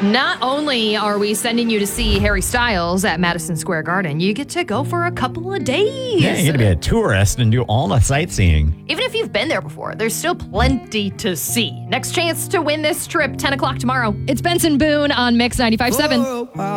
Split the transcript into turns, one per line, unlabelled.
Not only are we sending you to see Harry Styles at Madison Square Garden, you get to go for a couple of days.
Yeah, you get to be a tourist and do all the sightseeing.
Even if you've been there before, there's still plenty to see. Next chance to win this trip, 10 o'clock tomorrow. It's Benson Boone on Mix 95.7.